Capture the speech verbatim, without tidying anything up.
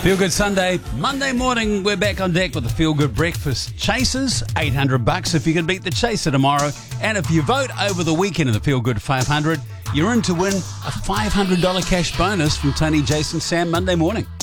Feel Good Sunday, Monday morning, we're back on deck with the Feel Good Breakfast Chasers. eight hundred bucks if you can beat the Chaser tomorrow. And if you vote over the weekend in the Feel Good five hundred, you're in to win a five hundred dollars cash bonus from Tony, Jason, Sam Monday morning.